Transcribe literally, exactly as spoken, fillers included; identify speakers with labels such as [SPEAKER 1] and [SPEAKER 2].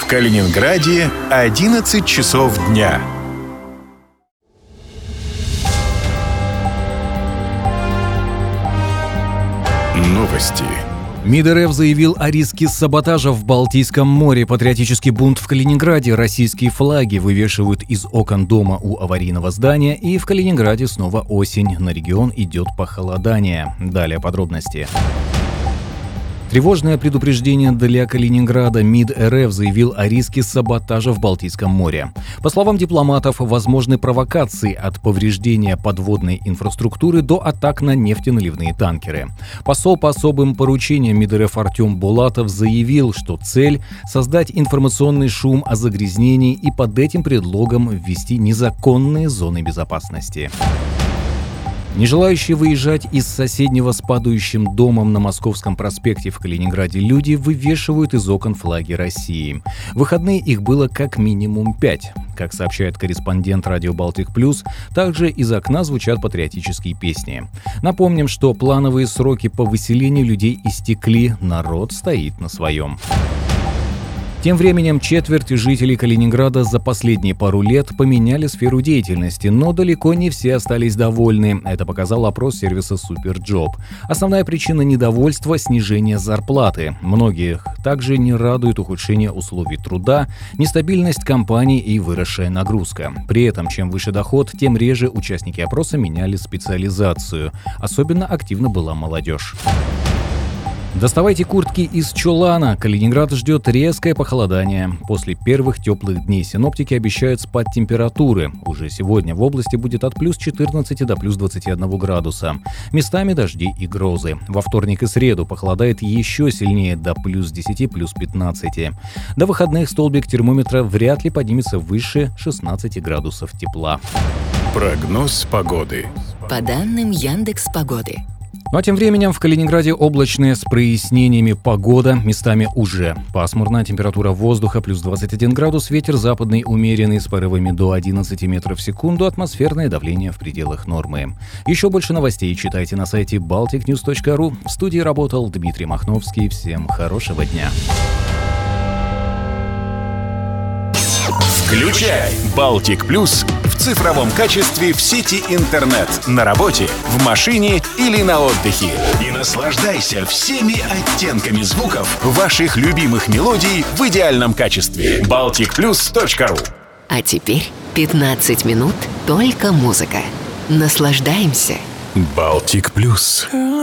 [SPEAKER 1] Калининграде одиннадцать часов дня. Новости.
[SPEAKER 2] МИД РФ заявил о риске саботажа в Балтийском море. Патриотический бунт в Калининграде. Российские флаги вывешивают из окон дома у аварийного здания. И в Калининграде снова осень. На регион идет похолодание. Далее подробности. Тревожное предупреждение для Калининграда. МИД РФ заявил о риске саботажа в Балтийском море. По словам дипломатов, возможны провокации от повреждения подводной инфраструктуры до атак на нефтеналивные танкеры. Посол по особым поручениям МИД РФ Артем Булатов заявил, что цель – создать информационный шум о загрязнении и под этим предлогом ввести незаконные зоны безопасности. Не желающие выезжать из соседнего с падающим домом на Московском проспекте в Калининграде люди вывешивают из окон флаги России. В выходные их было как минимум пять. Как сообщает корреспондент Радио Балтик Плюс, также из окна звучат патриотические песни. Напомним, что плановые сроки по выселению людей истекли, народ стоит на своем. Тем временем четверть жителей Калининграда за последние пару лет поменяли сферу деятельности, но далеко не все остались довольны. Это показал опрос сервиса Суперджоп. Основная причина недовольства – снижение зарплаты. Многих также не радует ухудшение условий труда, нестабильность компаний и выросшая нагрузка. При этом, чем выше доход, тем реже участники опроса меняли специализацию. Особенно активно была молодежь. Доставайте куртки из чулана. Калининград ждет резкое похолодание. После первых теплых дней синоптики обещают спад температуры. Уже сегодня в области будет от плюс четырнадцати до плюс двадцати одного градуса. Местами дожди и грозы. Во вторник и среду похолодает еще сильнее до плюс десяти, плюс пятнадцати. До выходных столбик термометра вряд ли поднимется выше шестнадцати градусов тепла.
[SPEAKER 1] Прогноз погоды.
[SPEAKER 3] По данным Яндекс.Погоды.
[SPEAKER 2] Ну а тем временем в Калининграде облачная с прояснениями погода, местами уже пасмурно, температура воздуха плюс двадцать один градус, ветер западный умеренный с порывами до одиннадцати метров в секунду, атмосферное давление в пределах нормы. Еще больше новостей читайте на сайте балтик ньюс точка ру. В студии работал Дмитрий Махновский. Всем хорошего дня.
[SPEAKER 1] Включай Балтик Плюс в цифровом качестве в сети интернет, на работе, в машине или на отдыхе. И наслаждайся всеми оттенками звуков ваших любимых мелодий в идеальном качестве. балтик плюс точка ру.
[SPEAKER 3] А теперь пятнадцать минут только музыка. Наслаждаемся.
[SPEAKER 1] Балтик Плюс.